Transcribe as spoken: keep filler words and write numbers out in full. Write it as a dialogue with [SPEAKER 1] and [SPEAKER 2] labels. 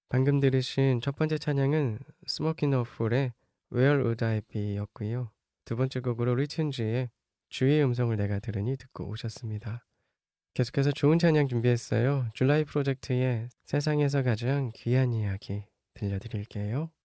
[SPEAKER 1] 방금 들으신 첫 번째 찬양은 스모킹 어풀의 Where Would I Be 였고요. 두 번째 곡으로 리춘지의 주의 음성을 내가 들으니 듣고 오셨습니다. 계속해서 좋은 찬양 준비했어요. 줄라이 프로젝트의 세상에서 가장 귀한 이야기 들려드릴게요.